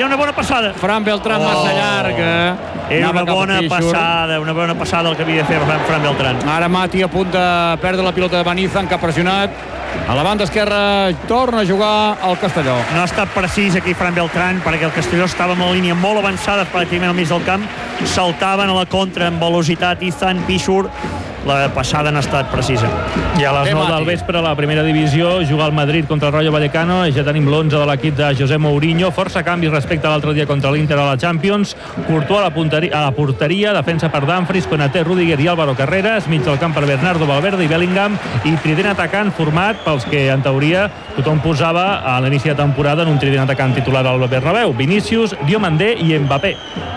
una bona passada. Fran Beltrán massa llarga. Era una bona passada el que havia de fer Fran Beltrán. Ara Mati a punt de perdre la pilota de Van Izan, que ha pressionat. A la banda esquerra torna a jugar el Castelló. No ha estat precís aquí Fran Beltrán, perquè el Castelló estava en una línia molt avançada, pràcticament al mig del camp. Saltaven a la contra amb velocitat Izan, Pichur. La passada no ha estat precisa. I a les 9 del vespre, a la primera divisió, juga el Madrid contra el Rayo Vallecano. Ja tenim l'11 de l'equip de José Mourinho. Força canvis respecte a l'altre dia contra l'Inter a la Champions. Courtois a la porteria, defensa per Dumfries, Konaté, Rudiger i Álvaro Carreras, mig del camp per Bernardo Valverde i Bellingham, i trident atacant format pels que en teoria tothom posava a l'inici de temporada en un trident atacant titular al Bernabéu: Vinícius, Diomandé i Mbappé.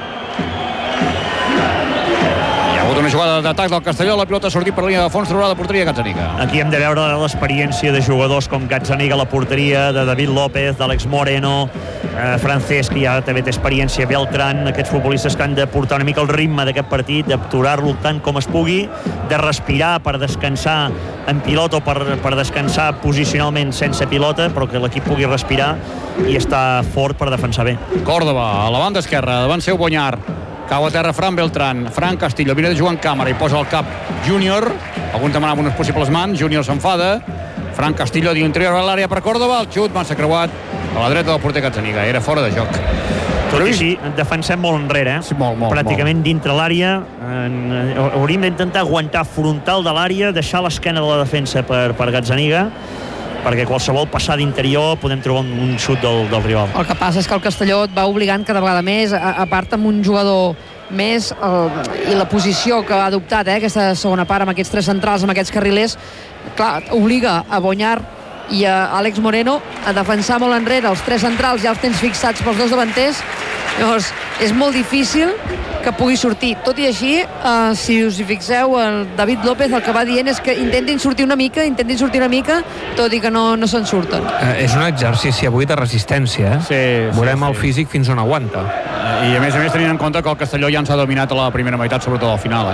Una jugada d'atac del Castelló, la pilota ha sortit per la línia de fons, trobarà de porteria Gazzaniga. Aquí hem de veure l'experiència de jugadors com Gazzaniga a la porteria, de David López, d'Àlex Moreno, Francesc, que ja també té experiència, Beltrán, aquests futbolistes que han de portar una mica el ritme d'aquest partit, d'aturar-lo tant com es pugui, de respirar per descansar en pilota o per descansar posicionalment sense pilota, però que l'equip pugui respirar i estar fort per defensar bé. Córdoba, a la banda esquerra, davant seu Bonyar. Cau a terra Fran Beltrán, Fran Castillo vine de jugar en càmera i posa el cap Júnior. Alguns demanaven unes possibles mans, Júnior s'enfada. Fran Castillo diu interior a l'àrea per Córdoba, el xut massa creuat a la dreta del porter Gazzaniga, era fora de joc. Tot i així, defensem molt enrere, sí, molt, pràcticament dintre l'àrea. Hauríem d'intentar aguantar frontal de l'àrea, deixar l'esquena de la defensa per Gazzaniga, perquè qualsevol passada interior podem trobar un xut del rival. El que passa és que el Castelló et va obligant cada vegada més, a part amb un jugador més, i la posició que ha adoptat aquesta segona part amb aquests tres centrals, amb aquests carrilers, clar, obliga a Bonyar i a Àlex Moreno a defensar molt enrere. Els tres centrals ja els tens fixats pels dos davanters, llavors és molt difícil que pugui sortir. Tot i així, si us hi fixeu, el David López el que va dient és que intentin sortir una mica, tot i que no se'n surten. És un exercici avui de resistència, Veurem el físic fins on aguanta. I a més tenint en compte que el Castelló ja ens ha dominat a la primera meitat, sobretot al final.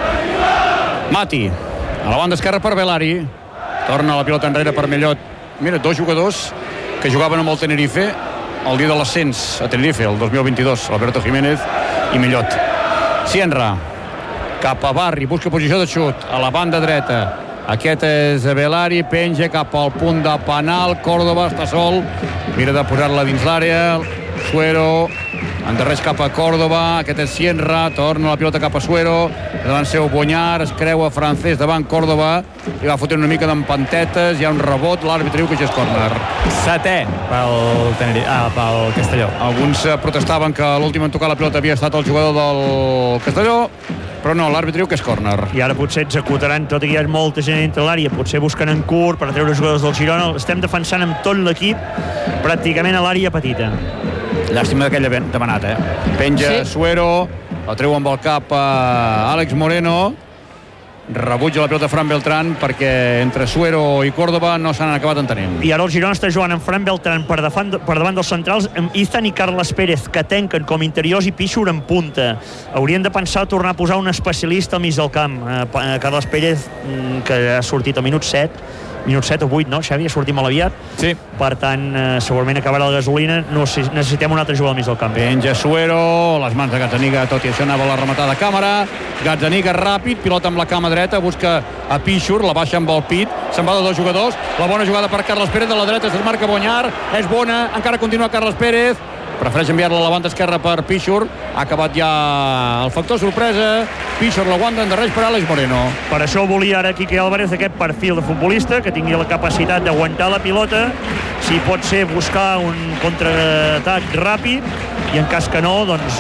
Mati, a la banda esquerra per Belari, torna la pilota enrere per Mellot. Mira, dos jugadors que jugaven amb el Tenerife el dia de l'ascens a Tenerife, el 2022, Alberto Jiménez i Mellot. Sienra, cap a Barri, busca posició de xut, a la banda dreta. Aquest és Belari, penja cap al punt de penal, Córdoba està sol, mira de posar-la dins l'àrea, Suero, endarreix cap a Córdoba, aquest és Sienra, torna la pilota cap a Suero, davant seu Bonyar, es creua Francesc davant Córdoba, i va fotent una mica d'empantetes, hi ha un rebot, l'àrbitre diu que ja és córner. Setè pel Castelló. Alguns protestaven que l'últim en tocar la pilota havia estat el jugador del Castelló, però no, l'àrbitre diu que és córner. I ara potser executaran, tot i que hi ha molta gent dintre l'àrea, potser busquen en curt per treure els jugadors del Girona. Estem defensant amb tot l'equip pràcticament a l'àrea petita. Llàstima d'aquell demanat, Penja Suero, el treu amb el cap a Àlex Moreno, rebutja la pilota Fran Beltrán perquè entre Suero i Córdoba no s'han acabat entenent. I ara el Girona està jugant amb Fran Beltrán per davant dels centrals, amb Izan i Carles Pérez, que tanquen com interiors, i Pichur en punta. Haurien de pensar a tornar a posar un especialista al mig del camp. Carles Pérez, que ha sortit al minut 7 o 8, no, Xavi? Ha sortit molt aviat. Sí. Per tant, segurament acabarà la gasolina. Necessitem un altre jugador al mig del camp. Penja Suero, les mans de Gazzaniga, tot i això anava la rematada a càmera. Gazzaniga ràpid, pilota amb la cama dreta, busca a Pichur, la baixa amb el pit, se'n va de dos jugadors, la bona jugada per Carles Pérez, de la dreta es marca Bonyar, és bona, encara continua Carles Pérez, prefereix enviar-la a la banda esquerra per Pichur, ha acabat ja el factor sorpresa, Pichur l'aguanta, endarreix per Àlex Moreno. Per això volia ara Quique Álvarez aquest perfil de futbolista, que tingui la capacitat d'aguantar la pilota, si pot ser buscar un contraatac ràpid, i en cas que no, doncs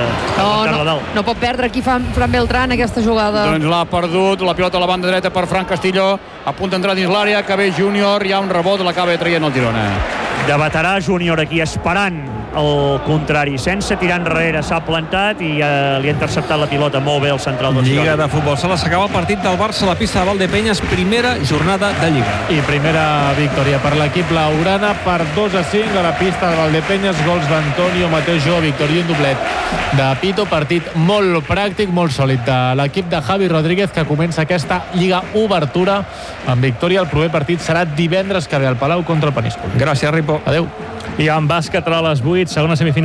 no pot perdre aquí Fran Beltrán aquesta jugada. Doncs l'ha perdut, la pilota a la banda dreta per Fran Castillo, a punt d'entrar dins l'àrea, que ve Júnior, hi ha un rebot, l'acaba traient el Girona. Debatarà Júnior aquí, esperant el contrari, sense tirar enrere, s'ha plantat i li ha interceptat la pilota molt bé el central del Girona. Lliga de futbol sala, s'acaba el partit del Barça a la pista de Valdepeñas, primera jornada de Lliga. I primera victòria per l'equip blaugrana per 2-5 a la pista de Valdepeñas, gols d'Antonio Matejo, victòria i un doblet de Pito, partit molt pràctic, molt sòlid de l'equip de Javi Rodríguez, que comença aquesta Lliga Obertura amb victòria. El proper partit serà divendres que ve al Palau contra el Peníscola. Gràcies, Ripo. Adéu. I en bàsquet a les 8, segona semifinal